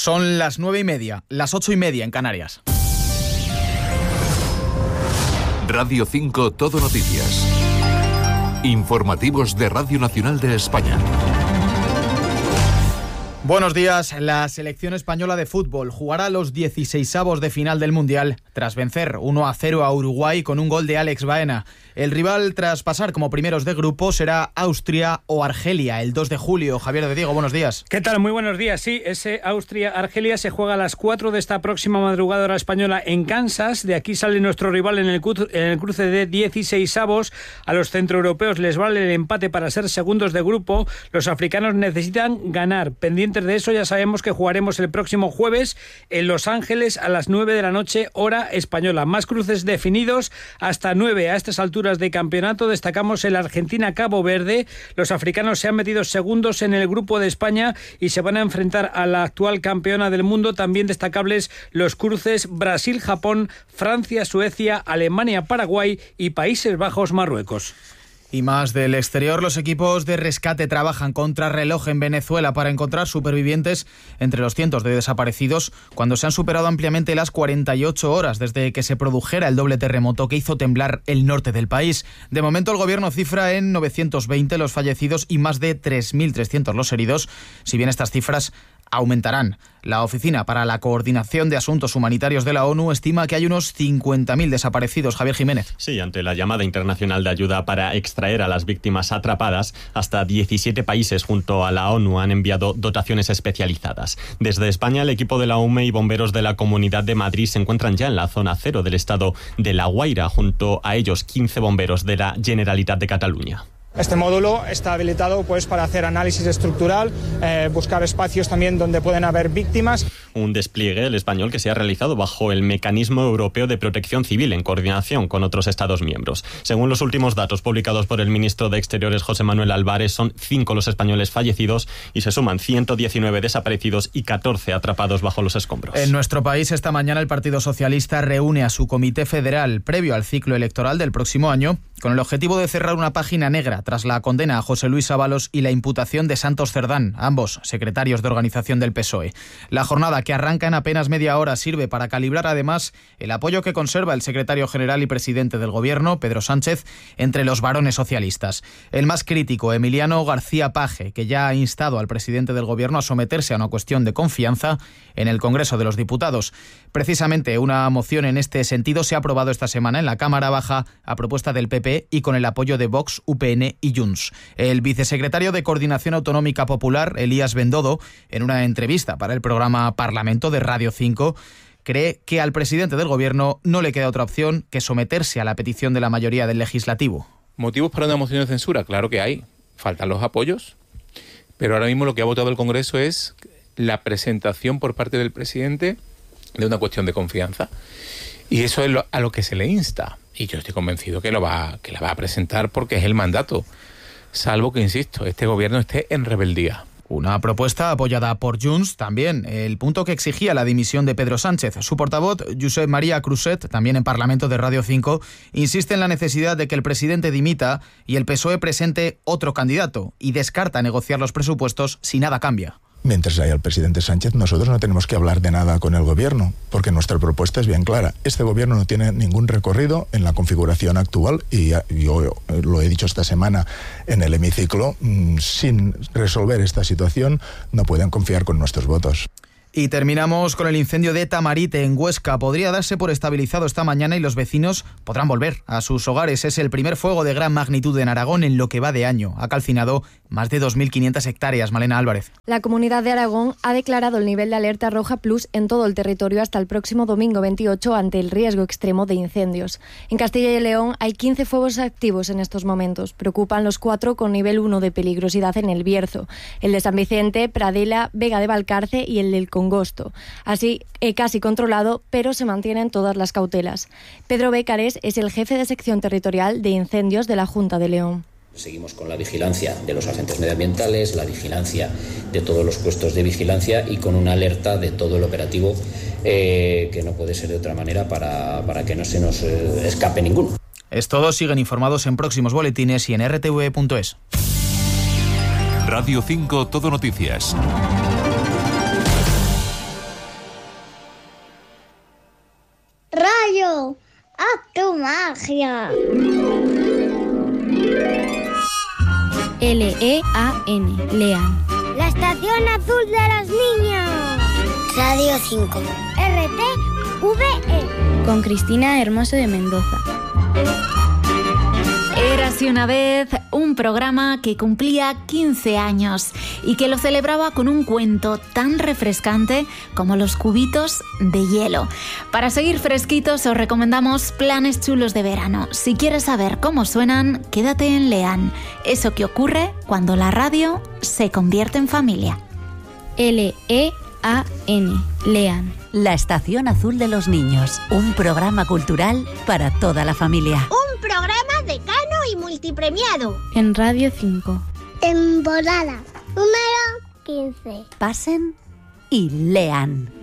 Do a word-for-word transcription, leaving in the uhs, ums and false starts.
Son las nueve y media, las ocho y media en Canarias. Radio cinco Todo Noticias. Informativos de Radio Nacional de España. Buenos días. La selección española de fútbol jugará los dieciseisavos de final del Mundial tras vencer uno a cero a Uruguay con un gol de Alex Baena. El rival tras pasar como primeros de grupo será Austria o Argelia el dos de julio. Javier de Diego, buenos días. ¿Qué tal? Muy buenos días. Sí, ese Austria-Argelia se juega a las cuatro de esta próxima madrugada hora española en Kansas. De aquí sale nuestro rival en el, cru- en el cruce de dieciseisavos. A los centroeuropeos les vale el empate para ser segundos de grupo. Los africanos necesitan ganar. Pendientes de eso, ya sabemos que jugaremos el próximo jueves en Los Ángeles a las nueve de la noche, hora española. Más cruces definidos hasta nueve a estas alturas de campeonato. Destacamos el Argentina-Cabo Verde. Los africanos se han metido segundos en el grupo de España y se van a enfrentar a la actual campeona del mundo. También destacables los cruces Brasil-Japón, Francia-Suecia, Alemania-Paraguay y Países Bajos-Marruecos. Y más del exterior, los equipos de rescate trabajan contra reloj en Venezuela para encontrar supervivientes entre los cientos de desaparecidos cuando se han superado ampliamente las cuarenta y ocho horas desde que se produjera el doble terremoto que hizo temblar el norte del país. De momento el gobierno cifra en novecientos veinte los fallecidos y más de tres mil trescientos los heridos, si bien estas cifras aumentarán. La Oficina para la Coordinación de Asuntos Humanitarios de la ONU estima que hay unos cincuenta mil desaparecidos. Javier Jiménez. Sí, ante la llamada internacional de ayuda para extraer a las víctimas atrapadas, hasta diecisiete países junto a la ONU han enviado dotaciones especializadas. Desde España, el equipo de la U M E y bomberos de la Comunidad de Madrid se encuentran ya en la zona cero del estado de La Guaira, junto a ellos quince bomberos de la Generalitat de Cataluña. Este módulo está habilitado pues para hacer análisis estructural, eh, buscar espacios también donde pueden haber víctimas. Un despliegue, el español, que se ha realizado bajo el Mecanismo Europeo de Protección Civil en coordinación con otros Estados miembros. Según los últimos datos publicados por el ministro de Exteriores, José Manuel Álvarez, son cinco los españoles fallecidos y se suman ciento diecinueve desaparecidos y catorce atrapados bajo los escombros. En nuestro país, esta mañana el Partido Socialista reúne a su comité federal previo al ciclo electoral del próximo año con el objetivo de cerrar una página negra tras la condena a José Luis Ábalos y la imputación de Santos Cerdán, ambos secretarios de organización del P S O E. La jornada, que arranca en apenas media hora, sirve para calibrar además el apoyo que conserva el secretario general y presidente del Gobierno, Pedro Sánchez, entre los varones socialistas. El más crítico, Emiliano García Paje, que ya ha instado al presidente del Gobierno a someterse a una cuestión de confianza en el Congreso de los Diputados. Precisamente una moción en este sentido se ha aprobado esta semana en la Cámara Baja a propuesta del P P y con el apoyo de Vox, U P N y Junts. El vicesecretario de Coordinación Autonómica Popular, Elías Bendodo, en una entrevista para el programa Parlamento de Radio cinco, cree que al presidente del Gobierno no le queda otra opción que someterse a la petición de la mayoría del Legislativo. ¿Motivos para una moción de censura? Claro que hay. Faltan los apoyos. Pero ahora mismo lo que ha votado el Congreso es la presentación por parte del presidente de una cuestión de confianza. Y eso es lo, a lo que se le insta. Y yo estoy convencido que, lo va, que la va a presentar porque es el mandato. Salvo que, insisto, este gobierno esté en rebeldía. Una propuesta apoyada por Junts también, el punto que exigía la dimisión de Pedro Sánchez. Su portavoz, Josep María Cruzet, también en Parlamento de Radio cinco, insiste en la necesidad de que el presidente dimita y el P S O E presente otro candidato y descarta negociar los presupuestos si nada cambia. Mientras haya el presidente Sánchez, nosotros no tenemos que hablar de nada con el gobierno, porque nuestra propuesta es bien clara. Este gobierno no tiene ningún recorrido en la configuración actual y yo lo he dicho esta semana en el hemiciclo, sin resolver esta situación no pueden confiar con nuestros votos. Y terminamos con el incendio de Tamarite en Huesca. Podría darse por estabilizado esta mañana y los vecinos podrán volver a sus hogares. Es el primer fuego de gran magnitud en Aragón en lo que va de año. Ha calcinado más de dos mil quinientas hectáreas. Malena Álvarez. La Comunidad de Aragón ha declarado el nivel de alerta roja plus en todo el territorio hasta el próximo domingo veintiocho ante el riesgo extremo de incendios. En Castilla y León hay quince fuegos activos en estos momentos. Preocupan los cuatro con nivel uno de peligrosidad en el Bierzo, el de San Vicente, Pradela, Vega de Valcarce y el del Congosto. Así, eh, casi controlado, pero se mantienen todas las cautelas. Pedro Bécares es el jefe de sección territorial de incendios de la Junta de León. Seguimos con la vigilancia de los agentes medioambientales, la vigilancia de todos los puestos de vigilancia y con una alerta de todo el operativo eh, que no puede ser de otra manera para, para que no se nos eh, escape ninguno. Es todo, siguen informados en próximos boletines y en r t v punto es. Radio cinco Todo Noticias. magia! L E A N, Lean. La Estación Azul de los Niños. Radio cinco. R T V E. Con Cristina Hermoso de Mendoza. Érase una vez un programa que cumplía quince años y que lo celebraba con un cuento tan refrescante como los cubitos de hielo. Para seguir fresquitos os recomendamos Planes Chulos de Verano. Si quieres saber cómo suenan, quédate en Lean. Eso que ocurre cuando la radio se convierte en familia. L E A N, Lean. La Estación Azul de los Niños, un programa cultural para toda la familia. Un programa decano y multipremiado. En Radio cinco. Temporada número quince. Pasen y lean.